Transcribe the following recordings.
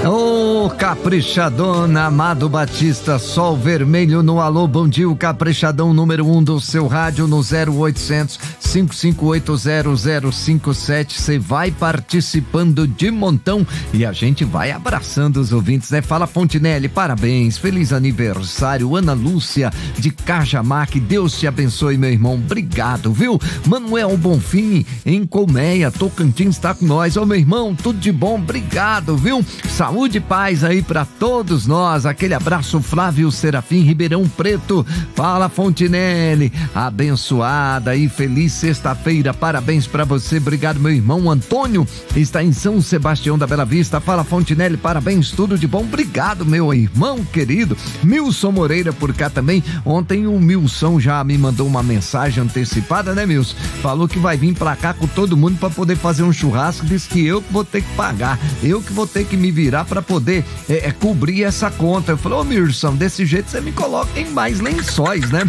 Ô, caprichadona, Amado Batista, Sol Vermelho no Alô, bom dia, o caprichadão número 1 do seu rádio no 0800 558 0057. Você vai participando de montão e a gente vai abraçando os ouvintes, né? Fala, Fontinelli, parabéns, feliz aniversário, Ana Lúcia de Cajamar, que Deus te abençoe, meu irmão, obrigado, viu? Manuel Bonfim, em Colmeia, Tocantins, tá com nós, ô meu irmão, tudo de bom, obrigado, viu? Saúde e paz aí pra todos nós, aquele abraço, Flávio Serafim, Ribeirão Preto, fala, Fontinelli, abençoada e feliz sexta-feira, parabéns pra você, obrigado, meu irmão Antônio, está em São Sebastião da Bela Vista, fala, Fontinelli, parabéns, tudo de bom, obrigado, meu irmão querido. Milson Moreira por cá também, ontem o Milson já me mandou uma mensagem antecipada, né, Milson? Falou que vai vir pra cá com todo mundo pra poder fazer um churrasco, disse que eu que vou ter que pagar, eu que vou ter que me virar pra poder cobrir essa conta. Eu falei, ô Milson, desse jeito você me coloca em mais lençóis, né?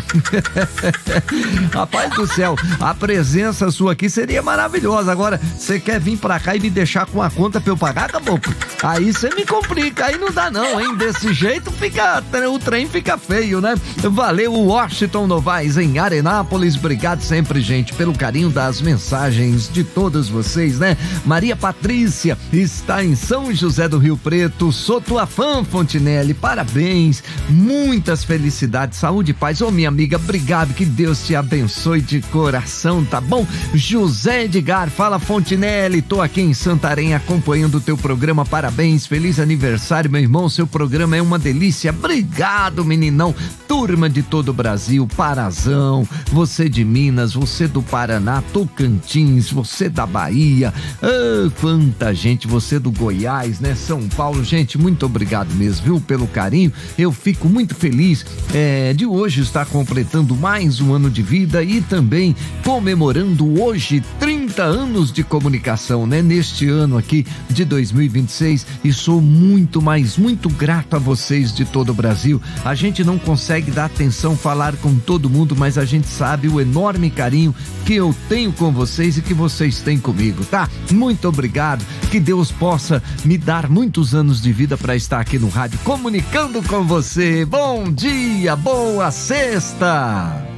Rapaz do céu, a presença sua aqui seria maravilhosa. Agora, você quer vir pra cá e me deixar com a conta pra eu pagar, caboclo? Aí você me complica, aí não dá não, hein? Desse jeito o trem fica feio, né? Valeu, Washington Novaes em Arenápolis, obrigado sempre, gente, pelo carinho das mensagens de todos vocês, né? Maria Patrícia está em São José do Rio Preto, sou tua fã, Fontinelli, parabéns, muitas felicidades, saúde e paz, ô minha amiga, obrigado, que Deus te abençoe de coração, tá bom? José Edgar, fala, Fontinelli, tô aqui em Santarém acompanhando o teu programa, parabéns, feliz aniversário, meu irmão, seu programa é uma delícia, obrigado, meninão, turma de todo o Brasil, Parazão, você de Minas, você do Paraná, Tocantins, você da Bahia, quanta gente, você do Goiás, né, São Paulo, gente, muito obrigado mesmo, viu, pelo carinho, eu fico muito feliz de hoje estar completando mais um ano de vida e também comemorando hoje 30 anos de comunicação, né, neste ano aqui de 2026, e sou muito grato a vocês de todo o Brasil. A gente não consegue dar atenção, falar com todo mundo, mas a gente sabe o enorme carinho que eu tenho com vocês e que vocês têm comigo, tá? Muito obrigado, que Deus possa me dar muitos anos de vida para estar aqui no rádio comunicando com você. Bom dia, boa sexta!